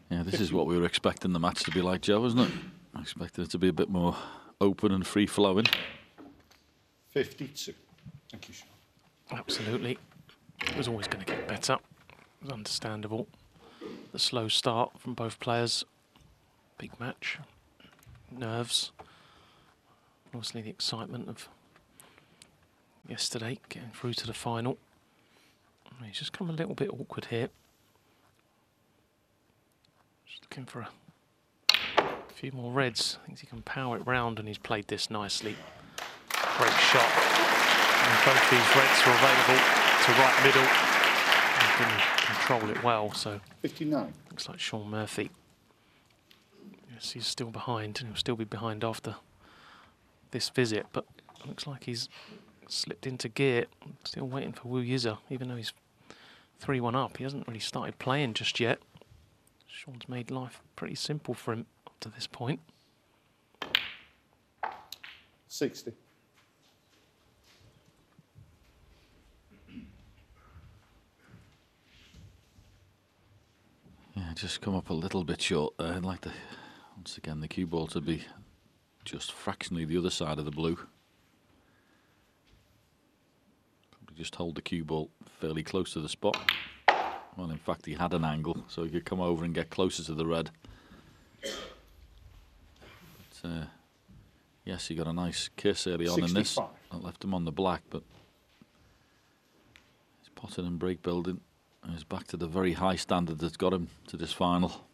Yeah, this is what we were expecting the match to be like, Joe, isn't it? I expected it to be a bit more open and free-flowing. 52. Thank you, Sean. Absolutely. It was always going to get better. It was understandable. The slow start from both players. Big match. Nerves. Obviously the excitement of yesterday, getting through to the final. He's just come a little bit awkward here. Just looking for a few more reds. Thinks he can power it round, and he's played this nicely. Great shot. And both these reds were available to right middle. He didn't control it well, so 59. looks like Shaun Murphy. Yes, he's still behind, and he'll still be behind after this visit, but it looks like he's slipped into gear. Still waiting for Wu Yize, even though he's 3-1 up. He hasn't really started playing just yet. Shaun's made life pretty simple for him up to this point. 60. Yeah, just come up a little bit short there. I'd like to, once again, the cue ball to be just fractionally the other side of the blue. Probably just hold the cue ball fairly close to the spot. Well, in fact, he had an angle, so he could come over and get closer to the red. But, yes, he got a nice kiss early on in this. 65. That left him on the black, but his potting and break building is back to the very high standard that's got him to this final.